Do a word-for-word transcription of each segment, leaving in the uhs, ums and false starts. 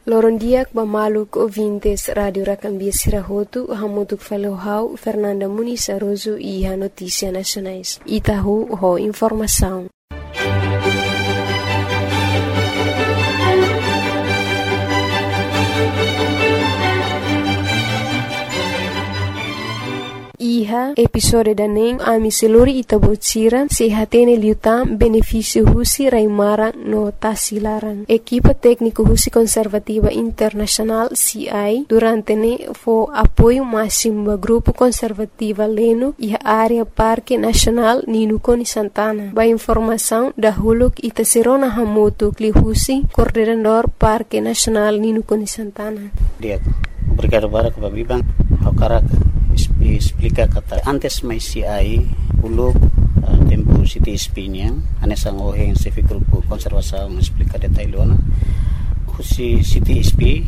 Lorondiak Bamaluk ouvintes Radio Rakambia Sirahotu, Hamutuk Falohau, Fernanda Muniz Aroso e a Notícia Nacionais. Itahu ho informação. Iha episode daning ami seluri itabotsira sehatene liutam benefício husi raimara no tasilaran. Equipa técnico husi conservativa internacional C I durante ne fo apoio máximo ba grupo conservativa leno iha área Parque Nacional Ninukoni Santana. Ba informação da huluk itaserona hamotu kli husi coordenador Parque Nacional Ninukoni Santana. Dia, obrigado para que babibang hakarak explica kata antes mai C I uluk uh, tempo City S P niang anesang oheng se grupo konservasaung explica detailona husi City S P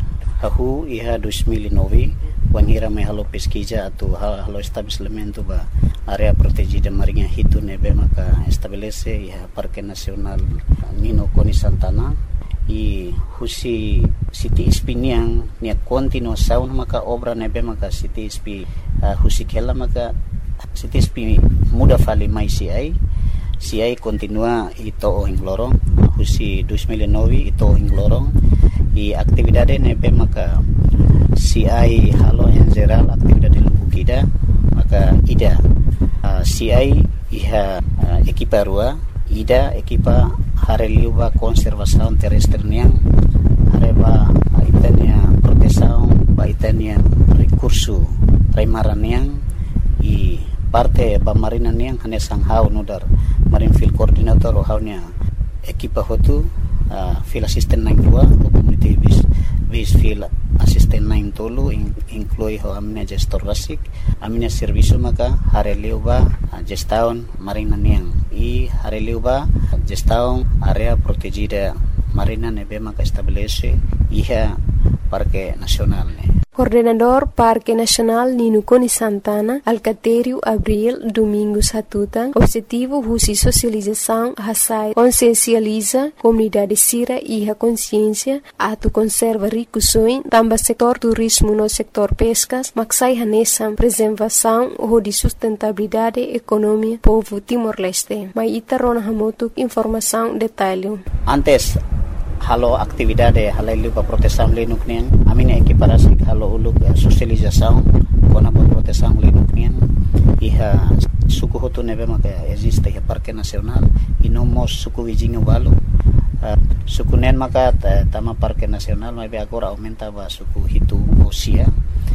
hahu iha dua ribu nove wangira mai halo pesquisa atu halo estabelecimento ba area protegida marinha hitu nebe maka estabelece iha Parque Nacional Ninukoni Santana i husi City S P niang nia continuação maka obra nebe maka City S P uh, husi kela maka City S P muda fali mai C I C I continua ito ohing lorong husi dua ribu nove ito ohing lorong i aktividade nebe maka C I halo en general aktividade lubukida maka ida uh, C I iha uh, ekipa rua ida ekipa hareliuba konservasaun terrestre niang hareba itania protesaun ba itania recurso raimaran niang i parte ba marina niang hanesang hau nudar marin field coordinator o haunya ekipa hotu uh, field assistant nine dua o community base base field assistant nine tolu in, inclui ho amina gestor basic amina servicio maka hareliuba uh, gestaun marina niang i hareliuba gestaun area protegida marina nebe maka estabelece iha Parque Nacional ne. Coordenador Parque Nacional Ninukoni Santana, Alcatério Abril Domingos Hatutan, objetivo husi socialização hasai consciencializa comunidade sira e a consciência atu conserva ricusoin tamba setor turismo no setor pescas maksai hanesam preservação ou de sustentabilidade economia povo Timor-Leste. Mai itarona hamotuk informação detalhe. Antes halo aktividade halailu pa protesam linuk niang amina ekiparasi halo uluk uh, sosialização kona pa protesam linuk niang iha suku hotu nebe maka existe iha Parque Nacional inomos suku wijingu balu uh, suku nen maka tama Parque Nacional mai be agora aumenta ba suku hitu osia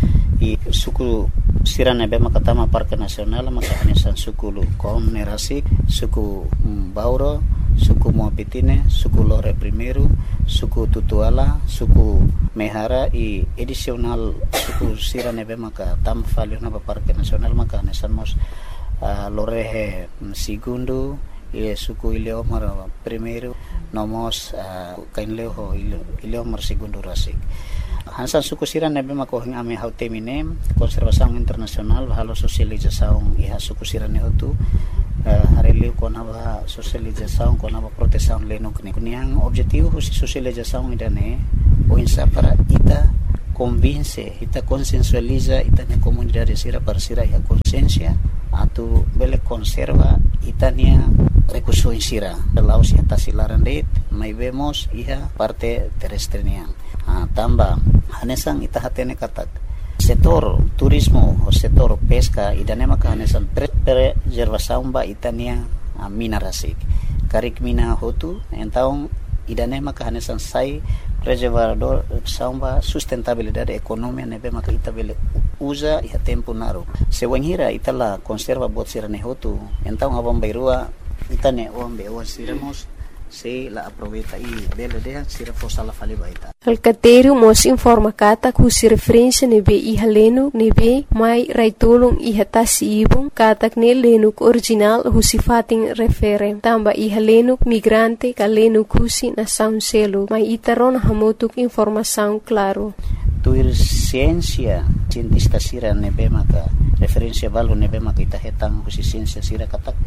i suku sira nebe maka tama Parque Nacional maka hanesan suku lu kom nerasik suku um, bauro suku Moapitine, suku Lore Primeiro, suku Tutuala, suku Mehara i edisional suku sira nebe maka tam falio na Parque Nacional maka nesamos uh, Lore Segundo i suku Ileomar Primeiro nomos uh, kainleo Ileomar Segundo rasik. Hansan suku sira nebe maka hing ame haute minem konservasaung internasional halo sosializasaung iha suku sira ne hotu Uh, hareliu kona ba sosializasaun kona ba protesaun lenuk ni kuniang objetivo husi sosializasaun idane o insa para ita convince ita consensualiza ita ne comunidade sira para sira ya consciência atu bele conserva itania recurso sira laos ya tasilaran det mai vemos iha parte terrestre niang uh, tamba hanesang ita hatene katak setor turismo o setor pesca idane maka hanesan preservasaun ba itania uh, mina rasik karik mina hotu entaung idane maka hanesan sai preservador saumba sustentabilidade economia nebe maka ita bele usa iha tempo naru sewanghira itala conserva bot sirane hotu entaung abang bairua itane ombe o siramos se la aproveita e bela de sira fosa la fali baita. Alcatério mos informa kata kusi referência nebe iha lenuk nebe mai raitulung iha tasi ibung katak ne lenuk original husi fating refere tamba iha lenuk migrante ka lenuk husi na sound selo mai itaron hamotuk informação claro. Tuir ciência cientista sira nebe maka referência valu nebe maka ita hetang husi ciência sira katak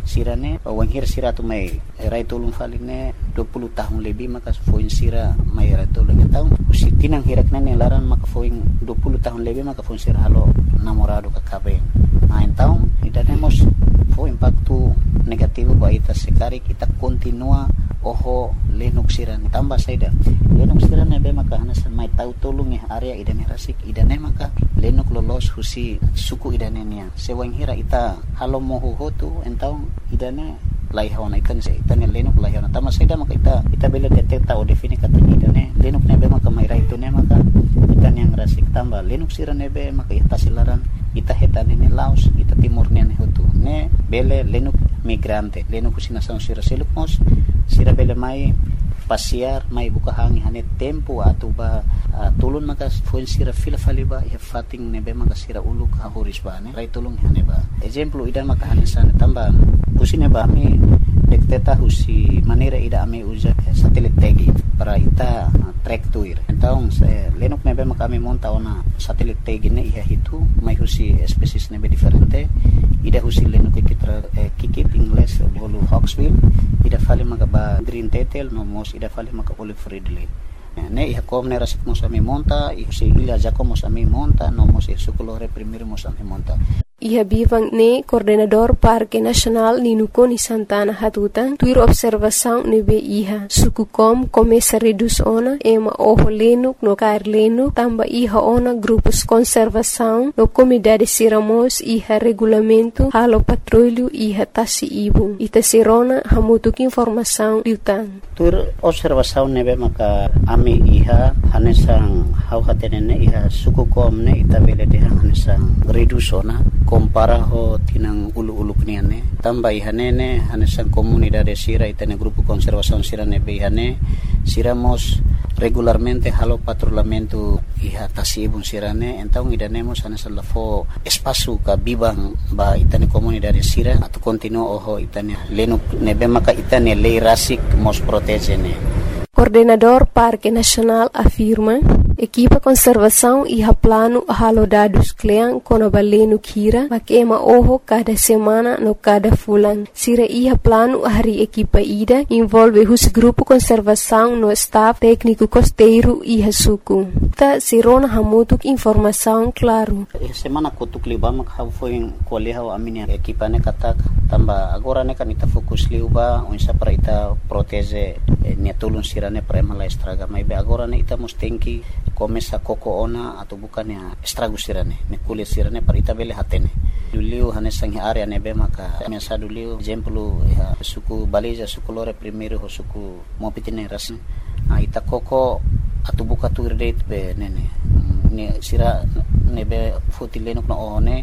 sirane wanghir sira tu mai rai tolong faline dua puluh tahun lebih maka foin sira mai rai tolong tahu usi tinang hirak nane laran maka foin dua puluh tahun lebih maka foin sira halo namorado ka kabe main tahu idane mos fo impacto negativo ba ita sekari kita continua oho lenuk sirane tambah saida lenuk sirane be maka hanasan mai tahu tolong ya area idane rasik idane maka lenuk lolos husi suku idane nia sewang hira ita halo mohu hotu entau idane lai hawana itan se itan lenuk lai hawana tambah saida maka ita ita bela detecta o define kata idane lenuk nebe maka mai rai tune maka itan yang rasik tambah lenuk sirane be maka ita silaran ita hetane ne laos ita timur ne hotu ne bele lenuk migrante lenuk husina sa sira seluk mos sira bele mai pasiar mai buka hangi hane tempo atau ba uh, tulun maka fuin sira fila faliba ya fating nebe maka sira uluk hahuris ba ne rai tulung hane ba example idan maka hane sana tambah usine ba mi dekteta husi manera ida ame usa satelit tagi para ita uh, track tuir então lenuk nebe maka ame monta ona satelit tagi ne iha hitu mai husi species nebe diferente ida husi lenuk kitra eh, kikit ingles bolu hawksbill ida fali maka ba green tetel no mos ida fali maka olive ridley ne iha kom ne rasik mos ame monta iha si ila jako mos ame monta no mos iha sukulore primero mos ame monta. Iha bivang ne coordenador Parque Nacional Ninuko ni Santana Hatutan tuir observação nebe iha suku kom começa reduz ona ema oho lenuk no kair lenuk tamba iha ona grupos conservação no comunidade siramos iha regulamento halo patrulho iha tasi ibu ita sirona hamutuk informação liutan tuir observação nebe maka ami iha hanesang hau hatenene iha suku kom ne ita bele deha hanesang reduz ona compara ho tinang ulu-ulu kniane tambah ihanene hanesan comunidade sira itane grupo conservação sira nebe ihane siramos regularmente halo patrulhamento iha tasibun sirane então idanemos hanesan lafo espaço ka bibang ba itane comunidade sira atau continuo oho itane lenuk nebe maka itane lei rasik mos protegene. Coordenador Parque Nacional afirma equipa conservação iha plano halo dados klean kono balenu kira makema oho cada semana no cada fulan sira iha plano hari equipa ida envolve hus grupo conservação no staff técnico costeiro iha suku ta sirona hamutuk informação claro semana kutuk liba mak ha foi koleha amini equipa ne katak tamba agora ne kanita fokus liuba onsa para ita protege ne tulun sira ne prema la estraga mai be agora ne ita mustenki começa koko ona atau bukannya estragus sirane ne kulit sirane parita bele hatene duliu hanesang area nebe maka biasa duliu exemplo ya suku baliza suku lore primero ho suku mopitine ras a ita koko atau buka tu date be nene ne sira nebe fotilenok no one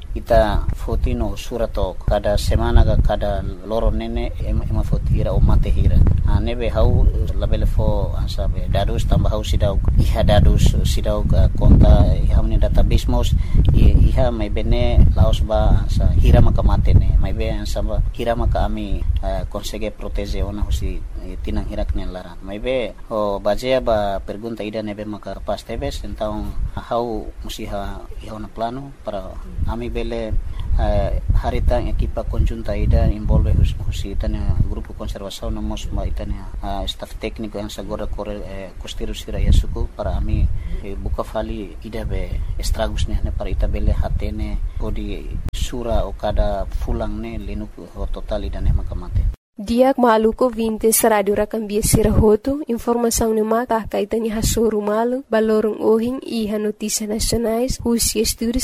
ita fotino surato kada semana ga kada loro nene ema, ema fotira o mate hira a nebe hau labele fo asabe dadus tambah hau sidau iha dadus sidau konta iha ni database mos iha mai bene laos ba sa hira maka mate ne mai be ansaba hira maka ami uh, consegue protege ona husi tinang hirak ne lara mai be o bajea ba pergunta ida nebe maka pas tebes então hau musiha iha ona plano para ami bele uh, harita equipa conjunta ida envolve hus, husi itania grupo conservação no mos ma itania uh, staff técnico yang sagora kore eh, costeiro sira yasuku para ami eh, buka fali ida be estragus ne para ita bele hatene odi sura o kada fulang ne lenuk ho total ida ne makamate. Diak maluko vintes radio rakambia sirahoto informação ne mata kaitani hasuru malu balorong ohing iha notícia nacionais husi estudos